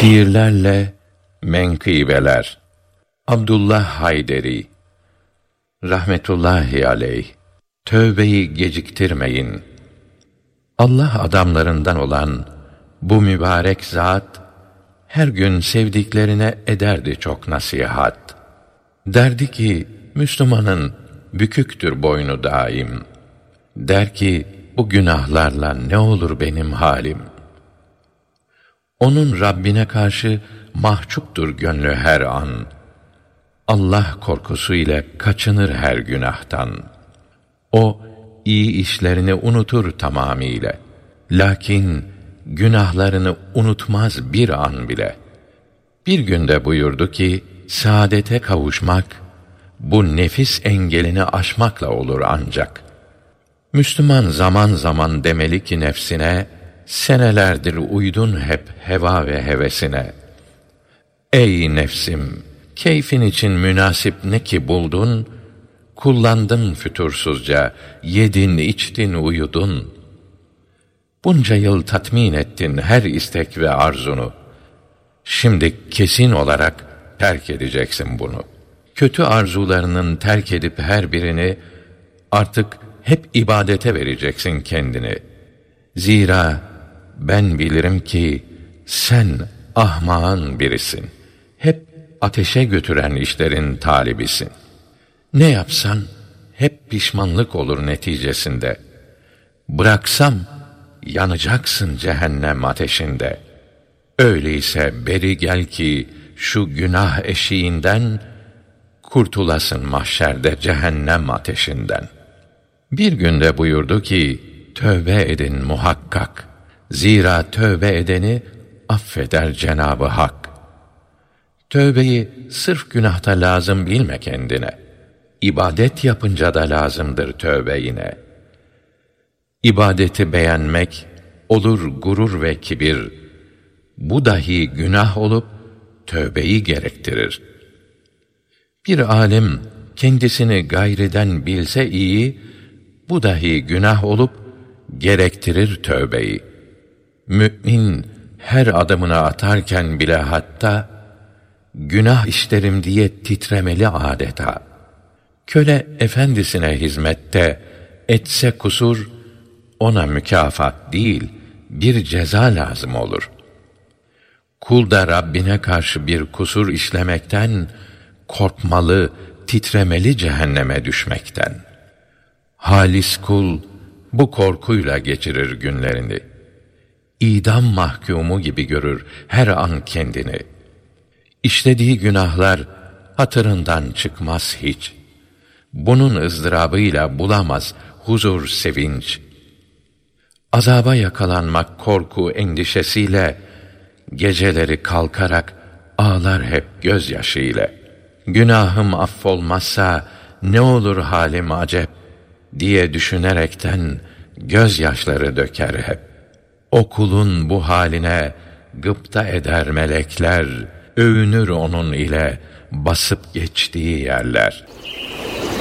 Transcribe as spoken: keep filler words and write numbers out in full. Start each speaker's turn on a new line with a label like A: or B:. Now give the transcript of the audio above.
A: Şiirlerle menkıbeler. Abdullah Hayderi rahmetullahi aleyh. Tövbeyi geciktirmeyin. Allah adamlarından olan bu mübarek zat her gün sevdiklerine ederdi çok nasihat. Derdi ki Müslümanın büküktür boynu daim. Der ki bu günahlarla ne olur benim halim. Onun Rabbine karşı mahcuptur gönlü her an. Allah korkusu ile kaçınır her günahtan. O iyi işlerini unutur tamamiyle. Lakin günahlarını unutmaz bir an bile. Bir günde buyurdu ki, saadete kavuşmak, bu nefis engelini aşmakla olur ancak. Müslüman zaman zaman demeli ki nefsine, senelerdir uydun hep heva ve hevesine. Ey nefsim! Keyfin için münasip ne ki buldun, kullandın fütursuzca, yedin, içtin, uyudun. Bunca yıl tatmin ettin her istek ve arzunu. Şimdi kesin olarak terk edeceksin bunu. Kötü arzularının terk edip her birini, artık hep ibadete vereceksin kendini. Zira ben bilirim ki sen ahmağın birisin. Hep ateşe götüren işlerin talibisin. Ne yapsan hep pişmanlık olur neticesinde. Bıraksam yanacaksın cehennem ateşinde. Öyleyse beri gel ki şu günah eşiğinden kurtulasın mahşerde cehennem ateşinden. Bir günde buyurdu ki tövbe edin muhakkak. Zira tövbe edeni affeder Cenab-ı Hak. Tövbeyi sırf günahta lazım bilme kendine. İbadet yapınca da lazımdır tövbe yine. İbadeti beğenmek olur gurur ve kibir. Bu dahi günah olup tövbeyi gerektirir. Bir alim kendisini gayriden bilse iyi, bu dahi günah olup gerektirir tövbeyi. Mü'min her adımını atarken bile hatta günah işlerim diye titremeli adeta. Köle efendisine hizmette etse kusur, ona mükafat değil, bir ceza lazım olur. Kul da Rabbine karşı bir kusur işlemekten korkmalı, titremeli cehenneme düşmekten. Halis kul bu korkuyla geçirir günlerini. İdam mahkumu gibi görür her an kendini. İşlediği günahlar hatırından çıkmaz hiç. Bunun ızdırabıyla bulamaz huzur, sevinç. Azaba yakalanmak korku endişesiyle geceleri kalkarak ağlar hep gözyaşıyla. Günahım affolmazsa ne olur halim acep diye düşünerekten gözyaşları döker hep. O kulun bu haline gıpta eder melekler, övünür onun ile basıp geçtiği yerler.